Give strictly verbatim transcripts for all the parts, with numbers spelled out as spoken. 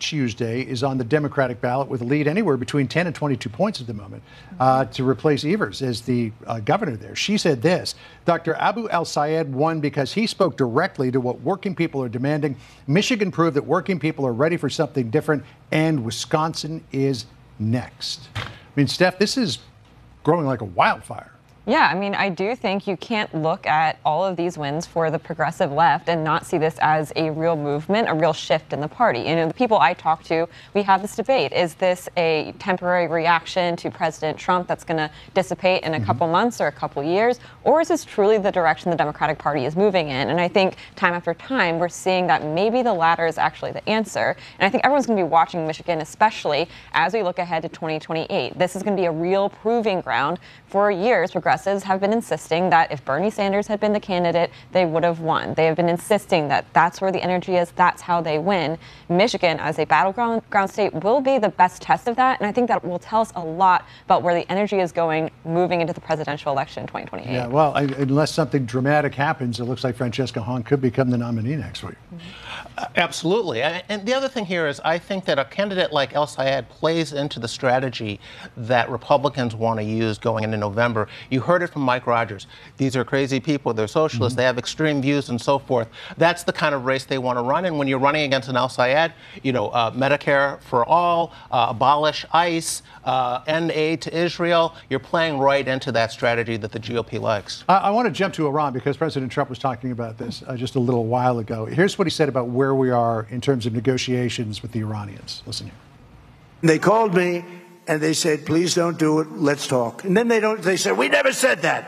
Tuesday is on the Democratic ballot with a lead anywhere between ten and twenty-two points at the moment uh, to replace Evers as the uh, governor there. She said this: Doctor Abu El-Sayed won because he spoke directly to what working people are demanding. Michigan proved that working people are ready for something different, and Wisconsin is next. I mean, Steph, this is growing like a wildfire. Yeah, I mean, I do think you can't look at all of these wins for the progressive left and not see this as a real movement, a real shift in the party. You know, the people I talk to, we have this debate. Is this a temporary reaction to President Trump that's going to dissipate in a mm-hmm. couple months or a couple years? Or is this truly the direction the Democratic Party is moving in? And I think time after time, we're seeing that maybe the latter is actually the answer. And I think everyone's going to be watching Michigan, especially as we look ahead to twenty twenty-eight. This is going to be a real proving ground. For years, progressives have been insisting that if Bernie Sanders had been the candidate, they would have won. They have been insisting that that's where the energy is, that's how they win. Michigan, as a battleground ground state, will be the best test of that, and I think that will tell us a lot about where the energy is going moving into the presidential election in twenty twenty-eight. Yeah, well, I, unless something dramatic happens, it looks like Francesca Hahn could become the nominee next week. Mm-hmm. uh, absolutely. And the other thing here is I think that a candidate like El-Sayed plays into the strategy that Republicans want to use going into November. You heard it from Mike Rogers. These are crazy people. They're socialists. Mm-hmm. They have extreme views and so forth. That's the kind of race they want to run. And when you're running against an El-Sayed, you know, uh, Medicare for all, uh, abolish ICE, uh, end aid to Israel, you're playing right into that strategy that the G O P likes. I, I want to jump to Iran because President Trump was talking about this uh, just a little while ago. Here's what he said about where we are in terms of negotiations with the Iranians. Listen here. They called me and they said, please don't do it, let's talk. And then they don't, they said, we never said that.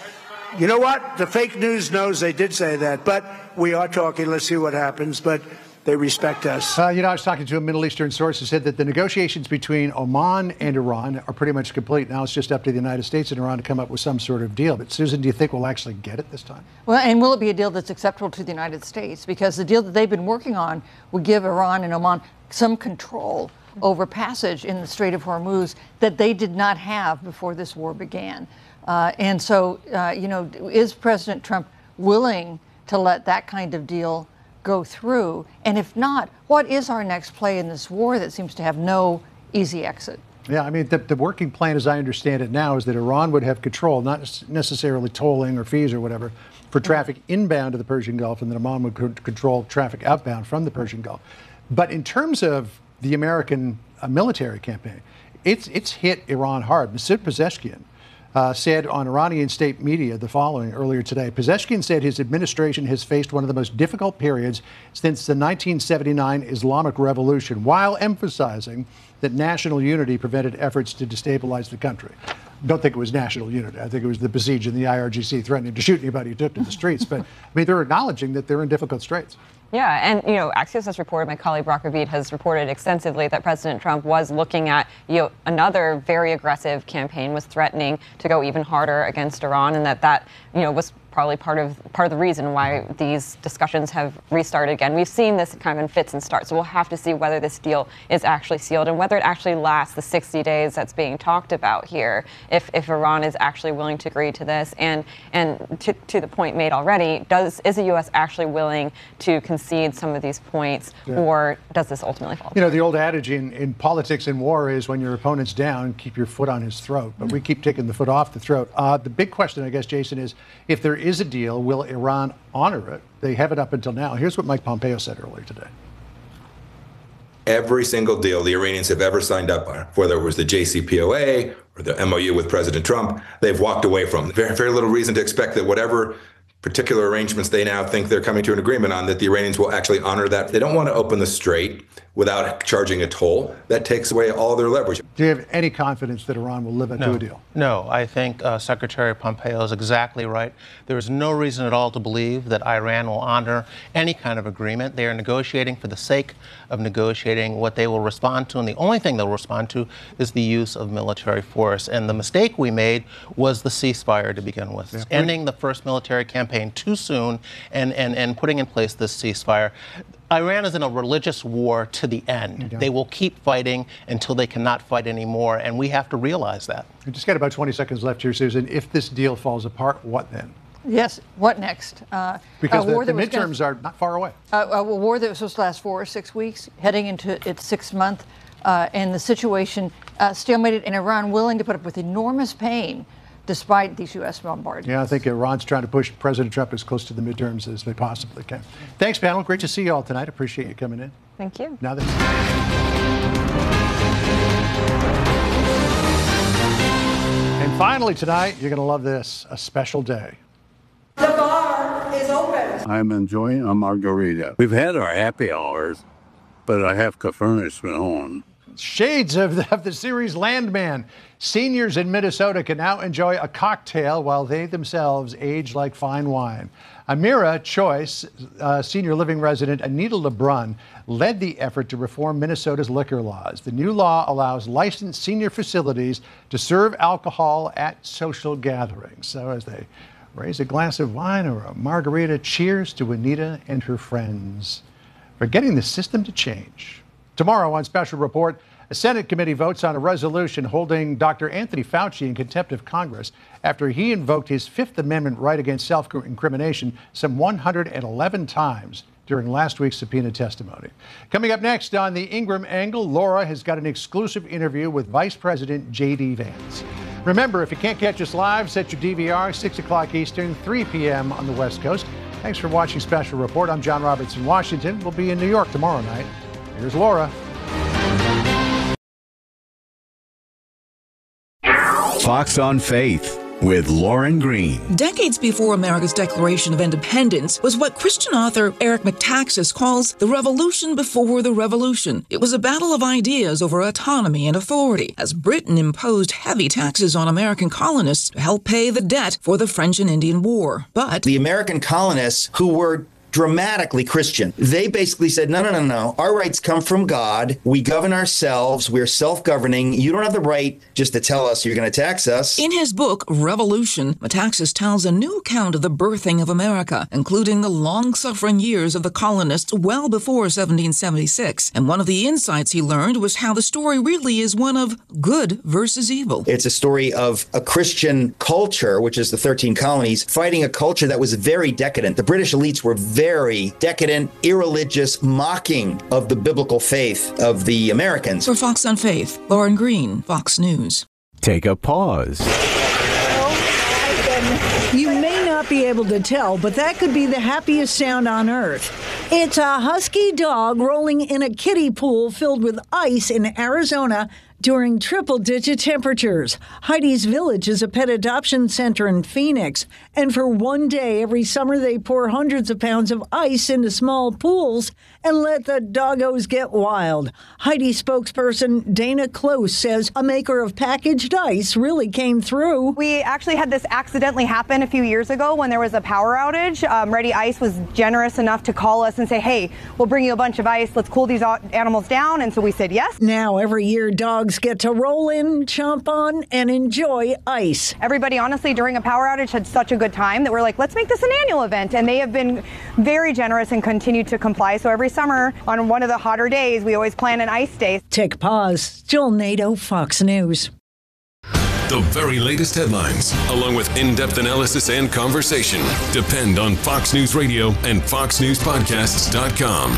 You know what? The fake news knows they did say that, but we are talking, let's see what happens, but they respect us. Uh, you know, I was talking to a Middle Eastern source who said that the negotiations between Oman and Iran are pretty much complete. Now it's just up to the United States and Iran to come up with some sort of deal. But Susan, do you think we'll actually get it this time? Well, and will it be a deal that's acceptable to the United States? Because the deal that they've been working on would give Iran and Oman some control over passage in the Strait of Hormuz that they did not have before this war began. Uh, and so, uh, you know, is President Trump willing to let that kind of deal go through? And if not, what is our next play in this war that seems to have no easy exit? Yeah, I mean, the, the working plan, as I understand it now, is that Iran would have control, not necessarily tolling or fees or whatever, for traffic inbound to the Persian Gulf, and that Oman would co- control traffic outbound from the Persian Gulf. But in terms of the American uh, military campaign, it's it's hit Iran hard. Masoud Pezeshkian uh, said on Iranian state media the following earlier today. Pezeshkian said his administration has faced one of the most difficult periods since the nineteen seventy-nine Islamic Revolution, while emphasizing that national unity prevented efforts to destabilize the country. Don't think it was national unity. I think it was the besieged and the I R G C threatening to shoot anybody who took to the streets. But I mean, they're acknowledging that they're in difficult straits. Yeah, and, you know, Axios has reported, my colleague Brock Ravid has reported extensively that President Trump was looking at, you know, another very aggressive campaign, was threatening to go even harder against Iran, and that that, you know, was probably part of part of the reason why these discussions have restarted again. We've seen this kind of in fits and starts, so we'll have to see whether this deal is actually sealed and whether it actually lasts the sixty days that's being talked about here, if, if Iran is actually willing to agree to this. And and to, to the point made already, does is the U S actually willing to concede some of these points, yeah. or does this ultimately fall? You know, the old adage in, in politics and war is when your opponent's down, keep your foot on his throat. But we keep taking the foot off the throat. Uh, the big question, I guess, Jason, is if there is a deal, will Iran honor it? They have it up until now. Here's what Mike Pompeo said earlier today. Every single deal the Iranians have ever signed up on, whether it was the J C P O A or the M O U with President Trump, they've walked away from. Very, very little reason to expect that whatever particular arrangements they now think they're coming to an agreement on, that the Iranians will actually honor that. They don't want to open the strait without charging a toll. That takes away all their leverage. Do you have any confidence that Iran will live up no, to a deal? No, I think uh, Secretary Pompeo is exactly right. There is no reason at all to believe that Iran will honor any kind of agreement. They are negotiating for the sake of negotiating. What they will respond to, and the only thing they'll respond to, is the use of military force. And the mistake we made was the ceasefire to begin with. Yeah. Ending the first military campaign too soon and, and, and putting in place this ceasefire. Iran is in a religious war to the end. Okay. They will keep fighting until they cannot fight anymore, and we have to realize that. We just got about twenty seconds left here, Susan. If this deal falls apart, what then? Yes, what next? Uh, Because a the, war the that was midterms gonna, are not far away. uh, a war that was supposed to last four or six weeks, heading into its sixth month, uh, and the situation uh, stalemated, and Iran willing to put up with enormous pain despite these U S bombardments. Yeah, I think Iran's trying to push President Trump as close to the midterms as they possibly can. Thanks, panel. Great to see you all tonight. Appreciate you coming in. Thank you. Now that. And finally tonight, you're going to love this, a special day. The bar is open. I'm enjoying a margarita. We've had our happy hours, but I have co-furnishment on. Shades of the, of the series Landman. Seniors in Minnesota can now enjoy a cocktail while they themselves age like fine wine. Amira Choice, uh, senior living resident Anita LeBrun, led the effort to reform Minnesota's liquor laws. The new law allows licensed senior facilities to serve alcohol at social gatherings. So as they raise a glass of wine or a margarita, cheers to Anita and her friends for getting the system to change. Tomorrow on Special Report, a Senate committee votes on a resolution holding Doctor Anthony Fauci in contempt of Congress after he invoked his Fifth Amendment right against self-incrimination some one hundred eleven times during last week's subpoena testimony. Coming up next on the Ingram Angle, Laura has got an exclusive interview with Vice President J D Vance. Remember, if you can't catch us live, set your D V R, six o'clock Eastern, three p.m. on the West Coast. Thanks for watching Special Report. I'm John Roberts in Washington. We'll be in New York tomorrow night. Here's Laura. Fox on Faith with Lauren Green. Decades before America's Declaration of Independence was what Christian author Eric Metaxas calls the revolution before the revolution. It was a battle of ideas over autonomy and authority, as Britain imposed heavy taxes on American colonists to help pay the debt for the French and Indian War. But the American colonists, who were dramatically Christian, they basically said, no, no, no, no. Our rights come from God. We govern ourselves. We're self-governing. You don't have the right just to tell us you're going to tax us. In his book, Revolution, Metaxas tells a new account of the birthing of America, including the long-suffering years of the colonists well before seventeen seventy-six. And one of the insights he learned was how the story really is one of good versus evil. It's a story of a Christian culture, which is the thirteen colonies, fighting a culture that was very decadent. The British elites were very very decadent, irreligious, mocking of the biblical faith of the Americans. For Fox on Faith, Lauren Green, Fox News. Take a pause. You may not be able to tell, but that could be the happiest sound on earth. It's a husky dog rolling in a kiddie pool filled with ice in Arizona during triple-digit temperatures. Heidi's Village is a pet adoption center in Phoenix, and for one day every summer they pour hundreds of pounds of ice into small pools and let the doggos get wild. Heidi spokesperson Dana Close says a maker of packaged ice really came through. We actually had this accidentally happen a few years ago when there was a power outage. Um, Ready Ice was generous enough to call us and say, hey, we'll bring you a bunch of ice. Let's cool these animals down. And so we said yes. Now every year dogs get to roll in, chomp on, and enjoy ice. Everybody, honestly, during a power outage had such a good time that we're like, let's make this an annual event. And they have been very generous and continue to comply. So every summer on one of the hotter days, we always plan an ice day. Take a pause. Jill Nato, Fox News. The very latest headlines, along with in-depth analysis and conversation, depend on Fox News Radio and fox news podcasts dot com.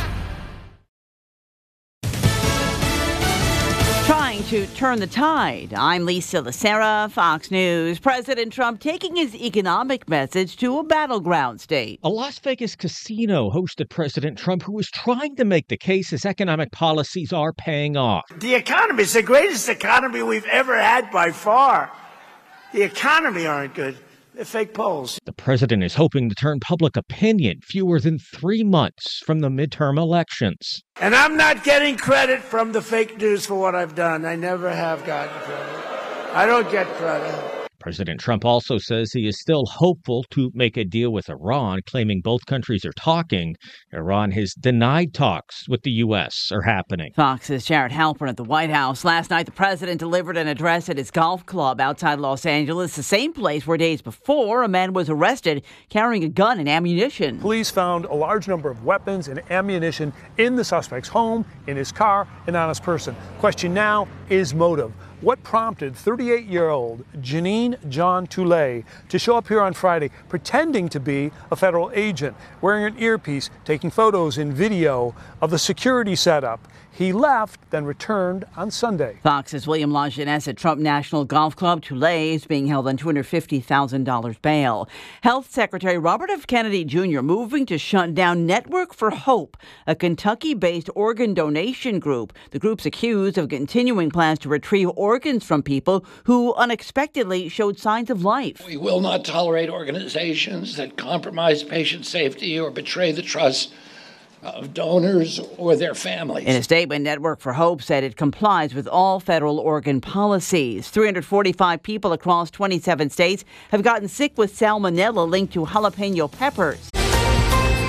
Trying to turn the tide. I'm Lisa Lacera, Fox News. President Trump taking his economic message to a battleground state. A Las Vegas casino hosted President Trump, who is trying to make the case his economic policies are paying off. The economy is the greatest economy we've ever had by far. The economy aren't good. They're fake polls. The president is hoping to turn public opinion fewer than three months from the midterm elections. And I'm not getting credit from the fake news for what I've done. I never have gotten credit. I don't get credit. President Trump also says he is still hopeful to make a deal with Iran, claiming both countries are talking. Iran has denied talks with the U S are happening. Fox's Jared Halpern at the White House. Last night, the president delivered an address at his golf club outside Los Angeles, the same place where days before a man was arrested carrying a gun and ammunition. Police found a large number of weapons and ammunition in the suspect's home, in his car, and on his person. Question now is motive. what prompted thirty-eight-year-old Janine John Toulet to show up here on Friday pretending to be a federal agent, wearing an earpiece, taking photos and video of the security setup. He left, then returned on Sunday. Fox's William Lajeunesse at Trump National Golf Club. Toulet is being held on two hundred fifty thousand dollars bail. Health Secretary Robert F. Kennedy Junior moving to shut down Network for Hope, a Kentucky-based organ donation group. The group's accused of continuing plans to retrieve organs from people who unexpectedly showed signs of life. We will not tolerate organizations that compromise patient safety or betray the trust of donors or their families. In a statement, Network for Hope said it complies with all federal organ policies. three hundred forty-five people across twenty-seven states have gotten sick with salmonella linked to jalapeno peppers.